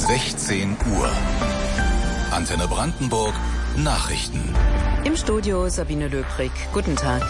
16 Uhr. Antenne Brandenburg, Nachrichten. Im Studio Sabine Löbrig. Guten Tag.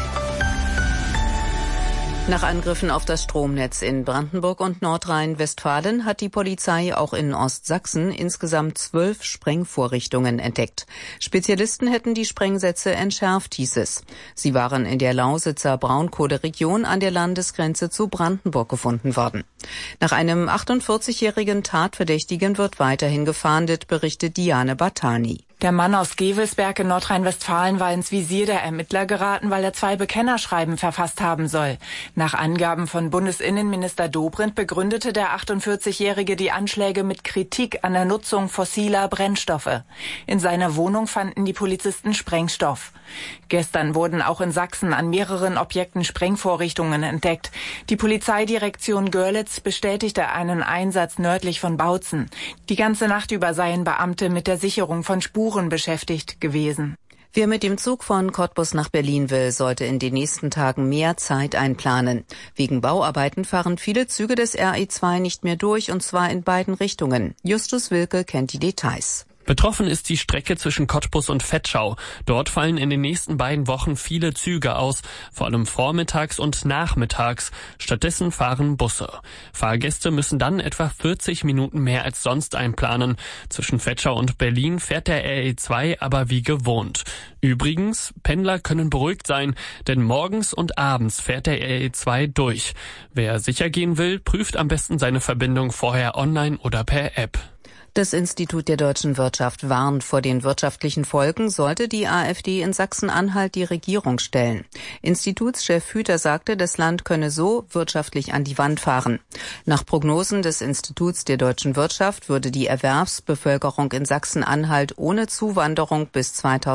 Nach Angriffen auf das Stromnetz in Brandenburg und Nordrhein-Westfalen hat die Polizei auch in Ostsachsen insgesamt 12 Sprengvorrichtungen entdeckt. Spezialisten hätten die Sprengsätze entschärft, hieß es. Sie waren in der Lausitzer Braunkohleregion an der Landesgrenze zu Brandenburg gefunden worden. Nach einem 48-jährigen Tatverdächtigen wird weiterhin gefahndet, berichtet Diane Bartani. Der Mann aus Gevelsberg in Nordrhein-Westfalen war ins Visier der Ermittler geraten, weil er 2 Bekennerschreiben verfasst haben soll. Nach Angaben von Bundesinnenminister Dobrindt begründete der 48-Jährige die Anschläge mit Kritik an der Nutzung fossiler Brennstoffe. In seiner Wohnung fanden die Polizisten Sprengstoff. Gestern wurden auch in Sachsen an mehreren Objekten Sprengvorrichtungen entdeckt. Die Polizeidirektion Görlitz bestätigte einen Einsatz nördlich von Bautzen. Die ganze Nacht über seien Beamte mit der Sicherung von Spuren beschäftigt gewesen. Wer mit dem Zug von Cottbus nach Berlin will, sollte in den nächsten Tagen mehr Zeit einplanen. Wegen Bauarbeiten fahren viele Züge des RE2 nicht mehr durch, und zwar in beiden Richtungen. Justus Wilke kennt die Details. Betroffen ist die Strecke zwischen Cottbus und Vetschau. Dort fallen in den nächsten beiden Wochen viele Züge aus, vor allem vormittags und nachmittags. Stattdessen fahren Busse. Fahrgäste müssen dann etwa 40 Minuten mehr als sonst einplanen. Zwischen Vetschau und Berlin fährt der RE2 aber wie gewohnt. Übrigens, Pendler können beruhigt sein, denn morgens und abends fährt der RE2 durch. Wer sicher gehen will, prüft am besten seine Verbindung vorher online oder per App. Das Institut der deutschen Wirtschaft warnt vor den wirtschaftlichen Folgen, sollte die AfD in Sachsen-Anhalt die Regierung stellen. Institutschef Hüter sagte, das Land könne so wirtschaftlich an die Wand fahren. Nach Prognosen des Instituts der deutschen Wirtschaft würde die Erwerbsbevölkerung in Sachsen-Anhalt ohne Zuwanderung bis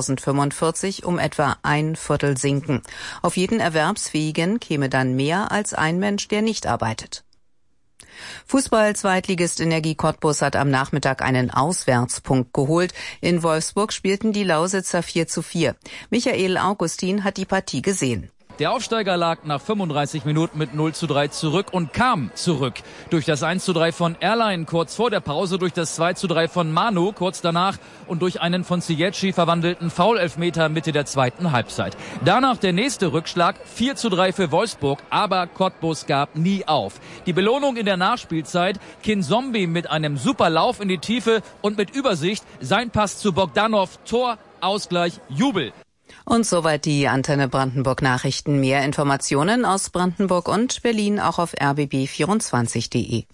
2045 um etwa 1/4 sinken. Auf jeden Erwerbsfähigen käme dann mehr als ein Mensch, der nicht arbeitet. Fußball-Zweitligist Energie Cottbus hat am Nachmittag einen Auswärtspunkt geholt. In Wolfsburg spielten die Lausitzer 4:4. Michael Augustin hat die Partie gesehen. Der Aufsteiger lag nach 35 Minuten mit 0:3 zurück und kam zurück. Durch das 1:3 von Erlein kurz vor der Pause, durch das 2:3 von Manu kurz danach und durch einen von Ziyech verwandelten Foul-Elfmeter Mitte der zweiten Halbzeit. Danach der nächste Rückschlag, 4:3 für Wolfsburg, aber Cottbus gab nie auf. Die Belohnung in der Nachspielzeit, Kinzombie mit einem super Lauf in die Tiefe und mit Übersicht, sein Pass zu Bogdanov, Tor, Ausgleich, Jubel. Und soweit die Antenne Brandenburg Nachrichten. Mehr Informationen aus Brandenburg und Berlin auch auf rbb24.de.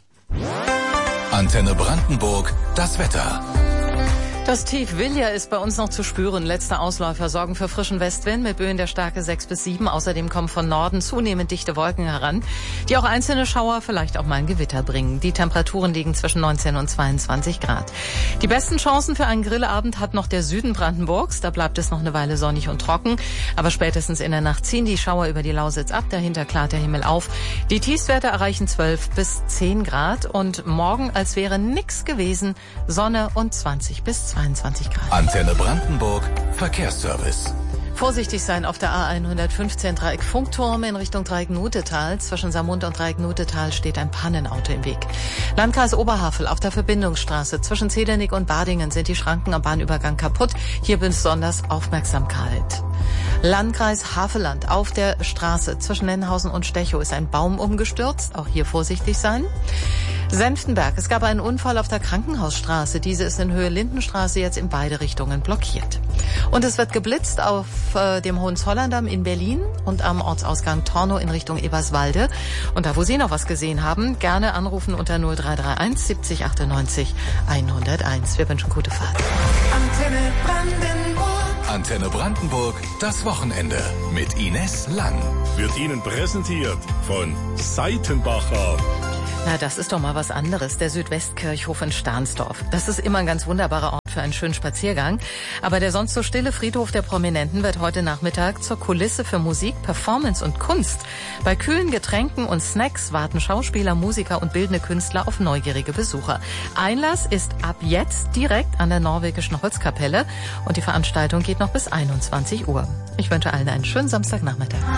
Antenne Brandenburg, das Wetter. Das Tief Vilja ist bei uns noch zu spüren. Letzte Ausläufer sorgen für frischen Westwind mit Böen der Stärke 6 bis 7. Außerdem kommen von Norden zunehmend dichte Wolken heran, die auch einzelne Schauer, vielleicht auch mal ein Gewitter bringen. Die Temperaturen liegen zwischen 19 und 22 Grad. Die besten Chancen für einen Grillabend hat noch der Süden Brandenburgs. Da bleibt es noch eine Weile sonnig und trocken. Aber spätestens in der Nacht ziehen die Schauer über die Lausitz ab. Dahinter klart der Himmel auf. Die Tiefstwerte erreichen 12 bis 10 Grad. Und morgen, als wäre nichts gewesen, Sonne und 20 bis 22 Grad. Antenne Brandenburg, Verkehrsservice. Vorsichtig sein auf der A115 Dreieck Funkturm in Richtung Dreieck-Nutetal. Zwischen Samund und Dreieck-Nutetal steht ein Pannenauto im Weg. Landkreis Oberhavel auf der Verbindungsstraße zwischen Zedernick und Badingen sind die Schranken am Bahnübergang kaputt. Hier besonders Aufmerksamkeit. Landkreis Havelland auf der Straße zwischen Nennhausen und Stechow ist ein Baum umgestürzt. Auch hier vorsichtig sein. Senftenberg. Es gab einen Unfall auf der Krankenhausstraße. Diese ist in Höhe Lindenstraße jetzt in beide Richtungen blockiert. Und es wird geblitzt auf dem Hohenzollerndamm in Berlin und am Ortsausgang Tornow in Richtung Eberswalde. Und da, wo Sie noch was gesehen haben, gerne anrufen unter 0331 70 98 101. Wir wünschen gute Fahrt. Antenne Brandenburg. Antenne Brandenburg, das Wochenende mit Ines Lang. Wird Ihnen präsentiert von Seitenbacher. Na, das ist doch mal was anderes. Der Südwestkirchhof in Stahnsdorf. Das ist immer ein ganz wunderbarer Ort für einen schönen Spaziergang. Aber der sonst so stille Friedhof der Prominenten wird heute Nachmittag zur Kulisse für Musik, Performance und Kunst. Bei kühlen Getränken und Snacks warten Schauspieler, Musiker und bildende Künstler auf neugierige Besucher. Einlass ist ab jetzt direkt an der norwegischen Holzkapelle und die Veranstaltung geht noch bis 21 Uhr. Ich wünsche allen einen schönen Samstagnachmittag.